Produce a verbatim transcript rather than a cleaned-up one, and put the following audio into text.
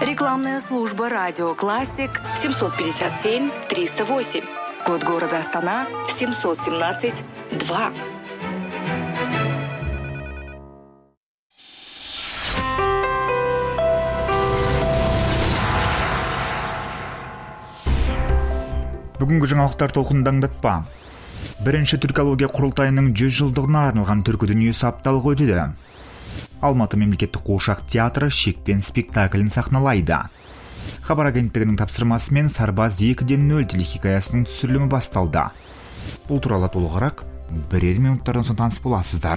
Рекламная служба «Радио Классик» семьсот пятьдесят семь триста восемь. Код города Астана семьсот семнадцать два. Бүгінгі жаңалықтар толқынында аңдатпа. Бірінші түркология құрылтайының жүз жылдығына арналған түркі дүниесі апталығы өтеді. Алматы мемлекеттік қуыршақ театры Шекпен спектаклін сахналайды. Хабар агенттігінің тапсырмасымен Сарбаз екіден нөл телехикаясының түсірілімі басталды. Бұл туралы толығырақ бірер минуттардан соң таныс боласыздар.